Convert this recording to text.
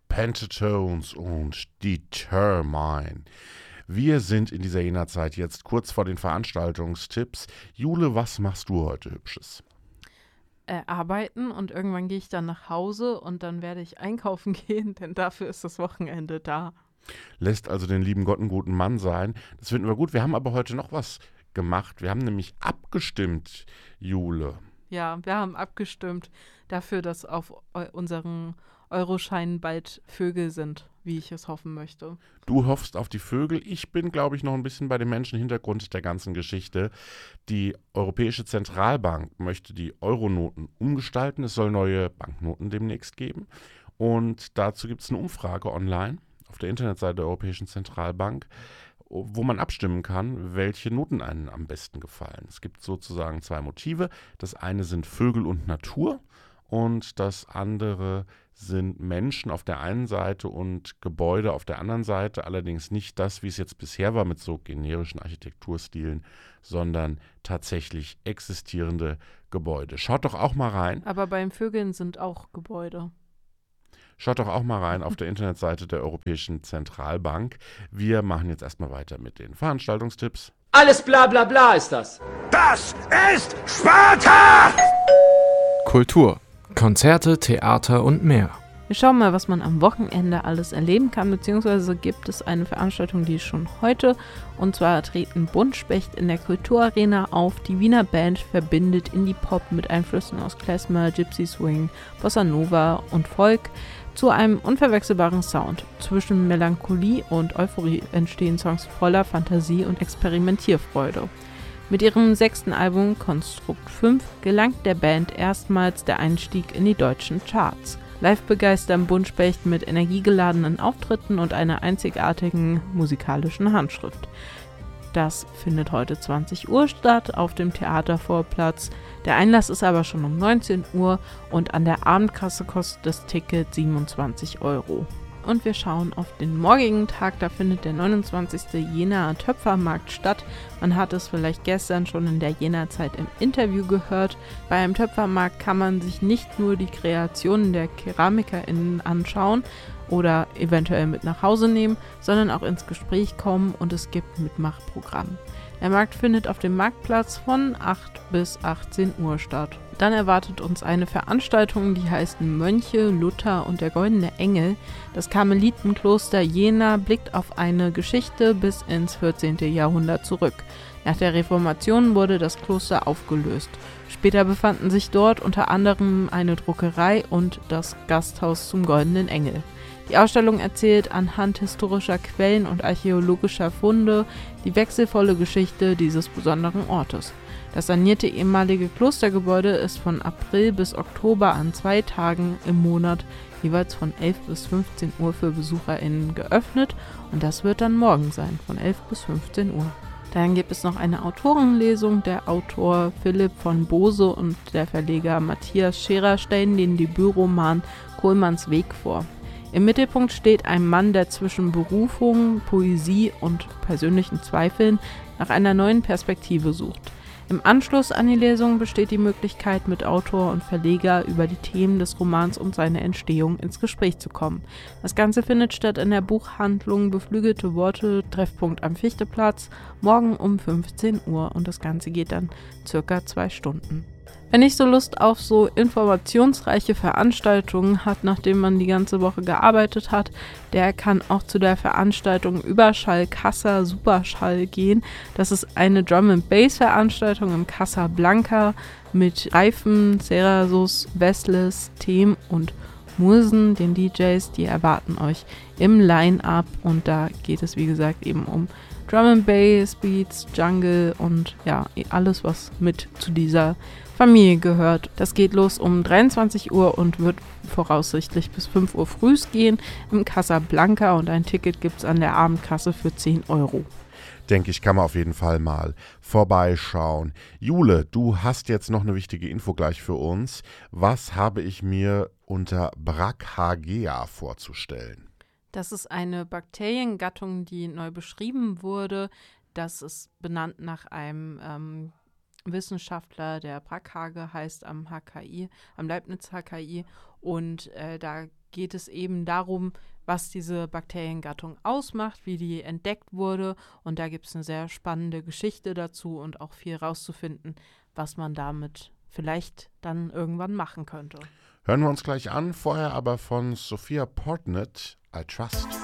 Pentatones und Determine. Wir sind in dieser Jena-Zeit jetzt kurz vor den Veranstaltungstipps. Jule, was machst du heute Hübsches? Arbeiten und irgendwann gehe ich dann nach Hause und dann werde ich einkaufen gehen, denn dafür ist das Wochenende da. Lässt also den lieben Gott einen guten Mann sein. Das finden wir gut. Wir haben aber heute noch was gemacht. Wir haben nämlich abgestimmt, Jule. Ja, wir haben abgestimmt dafür, dass auf unseren Euroscheinen bald Vögel sind, wie ich es hoffen möchte. Du hoffst auf die Vögel. Ich bin, glaube ich, noch ein bisschen bei dem Menschenhintergrund der ganzen Geschichte. Die Europäische Zentralbank möchte die Euronoten umgestalten. Es soll neue Banknoten demnächst geben. Und dazu gibt es eine Umfrage online auf der Internetseite der Europäischen Zentralbank, wo man abstimmen kann, welche Noten einem am besten gefallen. Es gibt sozusagen zwei Motive. Das eine sind Vögel und Natur und das andere sind Menschen auf der einen Seite und Gebäude auf der anderen Seite. Allerdings nicht das, wie es jetzt bisher war mit so generischen Architekturstilen, sondern tatsächlich existierende Gebäude. Schaut doch auch mal rein. Aber beim Vögeln sind auch Gebäude. Schaut doch auch mal rein auf der Internetseite der Europäischen Zentralbank. Wir machen jetzt erstmal weiter mit den Veranstaltungstipps. Alles bla bla bla ist das. Das ist Sparta! Kultur, Konzerte, Theater und mehr. Wir schauen mal, was man am Wochenende alles erleben kann, beziehungsweise gibt es eine Veranstaltung, die ist schon heute, und zwar treten Buntspecht in der Kulturarena auf. Die Wiener Band verbindet Indie-Pop mit Einflüssen aus Klezmer, Gypsy Swing, Bossa Nova und Folk zu einem unverwechselbaren Sound. Zwischen Melancholie und Euphorie entstehen Songs voller Fantasie und Experimentierfreude. Mit ihrem 6. Album Konstrukt 5 gelangt der Band erstmals der Einstieg in die deutschen Charts. Live begeistern Buntspecht mit energiegeladenen Auftritten und einer einzigartigen musikalischen Handschrift. Das findet heute 20 Uhr statt auf dem Theatervorplatz. Der Einlass ist aber schon um 19 Uhr und an der Abendkasse kostet das Ticket 27 Euro. Und wir schauen auf den morgigen Tag, da findet der 29. Jenaer Töpfermarkt statt. Man hat es vielleicht gestern schon in der Jena-Zeit im Interview gehört. Bei einem Töpfermarkt kann man sich nicht nur die Kreationen der KeramikerInnen anschauen oder eventuell mit nach Hause nehmen, sondern auch ins Gespräch kommen und es gibt Mitmachprogramm. Der Markt findet auf dem Marktplatz von 8 bis 18 Uhr statt. Dann erwartet uns eine Veranstaltung, die heißt Mönche, Luther und der goldene Engel. Das Karmelitenkloster Jena blickt auf eine Geschichte bis ins 14. Jahrhundert zurück. Nach der Reformation wurde das Kloster aufgelöst. Später befanden sich dort unter anderem eine Druckerei und das Gasthaus zum goldenen Engel. Die Ausstellung erzählt anhand historischer Quellen und archäologischer Funde die wechselvolle Geschichte dieses besonderen Ortes. Das sanierte ehemalige Klostergebäude ist von April bis Oktober an 2 Tagen im Monat jeweils von 11 bis 15 Uhr für BesucherInnen geöffnet und das wird dann morgen sein, von 11 bis 15 Uhr. Dann gibt es noch eine Autorenlesung. Der Autor Philipp von Bose und der Verleger Matthias Scherer stellen den Debütroman Kohlmanns Weg vor. Im Mittelpunkt steht ein Mann, der zwischen Berufung, Poesie und persönlichen Zweifeln nach einer neuen Perspektive sucht. Im Anschluss an die Lesung besteht die Möglichkeit, mit Autor und Verleger über die Themen des Romans und seine Entstehung ins Gespräch zu kommen. Das Ganze findet statt in der Buchhandlung Beflügelte Worte, Treffpunkt am Fichteplatz, morgen um 15 Uhr und das Ganze geht dann circa 2 Stunden. Wer nicht so Lust auf so informationsreiche Veranstaltungen hat, nachdem man die ganze Woche gearbeitet hat, der kann auch zu der Veranstaltung Überschall Casa Superschall gehen. Das ist eine Drum-and-Bass-Veranstaltung im Casablanca mit Reifen, Cerasus, Westless, Them und Mursen, den DJs, die erwarten euch im Line-Up und da geht es wie gesagt eben um Drum and Bass, Beats, Jungle und ja, alles was mit zu dieser Familie gehört. Das geht los um 23 Uhr und wird voraussichtlich bis 5 Uhr frühs gehen im Casablanca und ein Ticket gibt es an der Abendkasse für 10 Euro. Denke ich, kann man auf jeden Fall mal vorbeischauen. Jule, du hast jetzt noch eine wichtige Info gleich für uns. Was habe ich mir unter Brachyhagea vorzustellen? Das ist eine Bakteriengattung, die neu beschrieben wurde. Das ist benannt nach einem Wissenschaftler, der Brackhage heißt am HKI, am Leibniz HKI. Und da geht es eben darum, was diese Bakteriengattung ausmacht, wie die entdeckt wurde. Und da gibt es eine sehr spannende Geschichte dazu und auch viel rauszufinden, was man damit vielleicht dann irgendwann machen könnte. Hören wir uns gleich an, vorher aber von Sophia Portnett, I Trust.